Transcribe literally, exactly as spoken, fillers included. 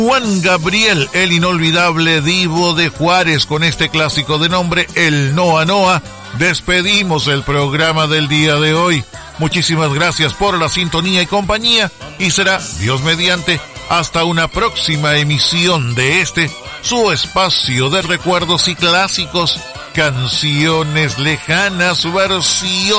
Juan Gabriel, el inolvidable Divo de Juárez, con este clásico de nombre El Noa Noa, despedimos el programa del día de hoy. Muchísimas gracias por la sintonía y compañía, y será, Dios mediante, hasta una próxima emisión de este, su espacio de recuerdos y clásicos, Canciones Lejanas, versión